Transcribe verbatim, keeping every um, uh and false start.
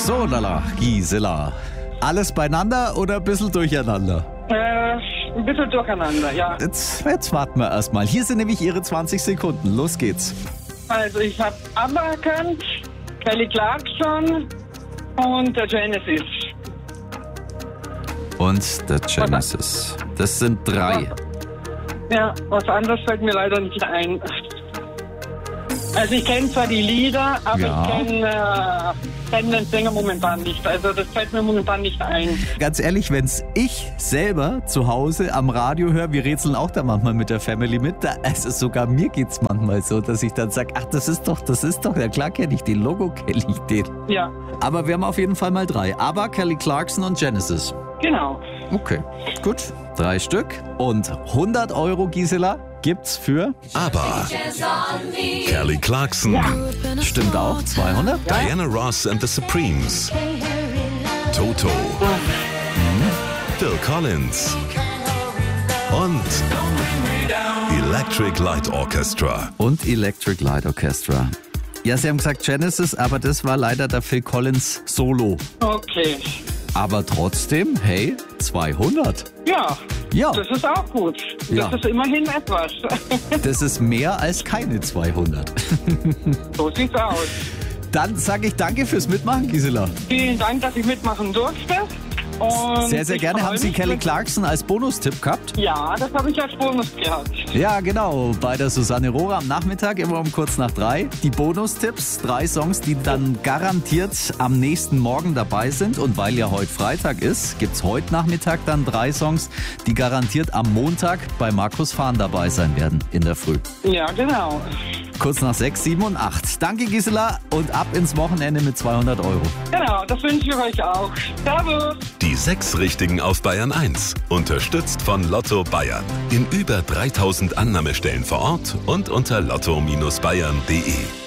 So, lala, Gisela. Alles beieinander oder ein bisschen durcheinander? Äh, ein bisschen durcheinander, ja. Jetzt, jetzt warten wir erstmal. Hier sind nämlich Ihre zwanzig Sekunden. Los geht's. Also ich habe ABBA erkannt, Kelly Clarkson und der Genesis. Und der Genesis. Das sind drei. Ja, was anderes fällt mir leider nicht ein. Also ich kenne zwar die Lieder, aber Ja. ich kenne äh, kenn den Sänger momentan nicht. Also das fällt mir momentan nicht ein. Ganz ehrlich, wenn's ich selber zu Hause am Radio höre, wir rätseln auch da manchmal mit der Family mit, da, also sogar mir geht's manchmal so, dass ich dann sage, ach, das ist doch, das ist doch, ja klar kenne ich den, Logo kenne ich den. Ja, Aber wir haben auf jeden Fall mal drei. ABBA, Kelly Clarkson und Genesis. genau. Okay, gut. Drei Stück. Und hundert Euro, Gisela, gibt's für, ABBA, Kelly Clarkson, stimmt auch, zweihundert. Diana Ross and the Supremes, Toto, Phil Collins und Electric Light Orchestra. Und Electric Light Orchestra. Ja, Sie haben gesagt Genesis, aber das war leider der Phil Collins Solo. Okay. Aber trotzdem, hey, zweihundert. Ja, Ja, das ist auch gut. Das Ja. ist immerhin etwas. das ist mehr als keine zweihundert. So sieht's aus. Dann sage ich danke fürs Mitmachen, Gisela. Vielen Dank, dass ich mitmachen durfte. Und Sehr, sehr ich gerne. freu Haben Sie mich, Kelly wenn- Clarkson als Bonustipp gehabt? Ja, das habe ich als Bonus gehabt. Ja, genau. Bei der Susanne Rohrer am Nachmittag, immer um kurz nach drei. Die Bonustipps, drei Songs, die dann garantiert am nächsten Morgen dabei sind. Und weil ja heute Freitag ist, gibt's heute Nachmittag dann drei Songs, die garantiert am Montag bei Markus Fahn dabei sein werden in der Früh. Ja, genau. Kurz nach sechs, sieben und acht. Danke, Gisela. Und ab ins Wochenende mit zweihundert Euro. Genau, das wünsche ich euch auch. Servus. Die sechs Richtigen auf Bayern eins. Unterstützt von Lotto Bayern. In über dreitausend Annahmestellen vor Ort und unter lotto Bindestrich bayern punkt de.